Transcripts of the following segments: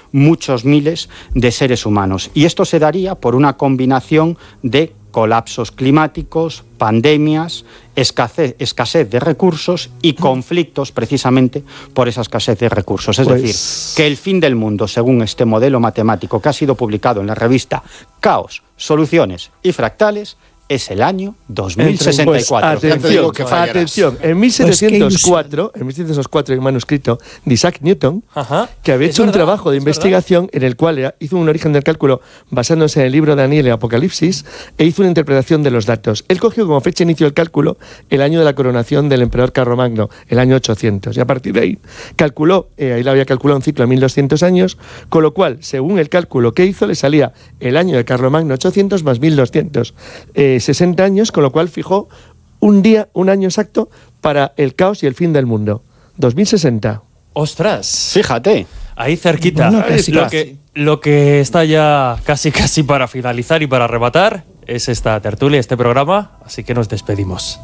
muchos miles de seres humanos. Y esto se daría por una combinación de colapsos climáticos, pandemias, escasez de recursos y conflictos precisamente por esa escasez de recursos. Es decir, que el fin del mundo, según este modelo matemático que ha sido publicado en la revista Caos, Soluciones y Fractales, es el año 2064. Pues, atención, en 1704, hay un manuscrito de Isaac Newton, que había hecho un trabajo de investigación en el cual hizo un origen del cálculo basándose en el libro de Daniel y Apocalipsis, e hizo una interpretación de los datos. Él cogió como fecha de inicio del cálculo el año de la coronación del emperador Carlomagno, el año 800, y a partir de ahí calculó, ahí le había calculado un ciclo de 1200 años, con lo cual, según el cálculo que hizo, le salía el año de Carlomagno 800 más 1200. 60 años, con lo cual fijó un año exacto para el caos y el fin del mundo. 2060. ¡Ostras! Fíjate. Ahí cerquita. Bueno, Lo que está ya casi para finalizar y para arrebatar es esta tertulia, este programa, así que nos despedimos.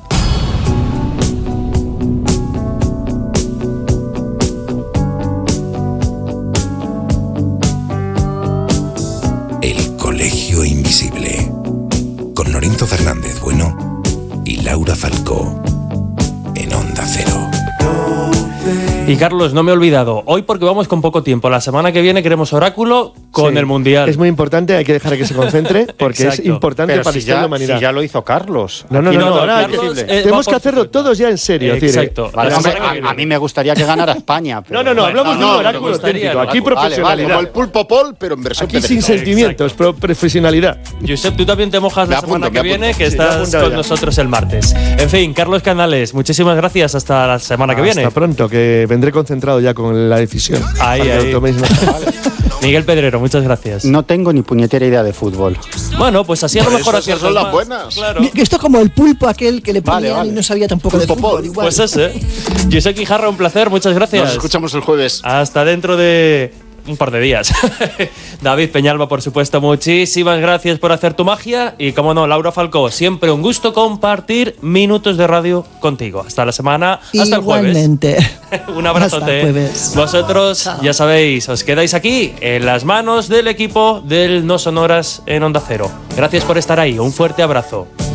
El Colegio Invisible, con Lorenzo Fernández Bueno y Laura Falcó, en Onda Cero. Y Carlos, no me he olvidado, hoy porque vamos con poco tiempo, la semana que viene queremos oráculo con el Mundial. Es muy importante, hay que dejar que se concentre, porque es importante para la historia de la humanidad. Si ya lo hizo Carlos. No, ahora Carlos, tenemos que hacerlo todos ya en serio. Exacto. Vale, a mí me gustaría que ganara España. Pero no, hablamos de un oráculo técnico. Aquí profesionalidad. Como el Pulpo Paul, pero en versión aquí sin sentimientos, profesionalidad. Josep, tú también te mojas la semana que viene, que estás con nosotros el martes. En fin, Carlos Canales, muchísimas gracias. Hasta la semana que viene. Hasta pronto, que vendré concentrado ya con la decisión. Ahí. Miguel Pedrero, muchas gracias. No tengo ni puñetera idea de fútbol. Bueno, pues así a lo mejor esas son las buenas. Claro. Esto es como el pulpo aquel que le ponían y no sabía tampoco de fútbol. Igual. Pues ese. Josep Quijarro, un placer, muchas gracias. Nos escuchamos el jueves. Hasta dentro de un par de días. David Peñalba, por supuesto, muchísimas gracias por hacer tu magia. Y como no, Laura Falcó, siempre un gusto compartir minutos de radio contigo. Hasta la semana, hasta Igualmente. el jueves. Un abrazote. Hasta el jueves. Vosotros, ya sabéis, os quedáis aquí en las manos del equipo del No Sonoras en Onda Cero. Gracias por estar ahí. Un fuerte abrazo.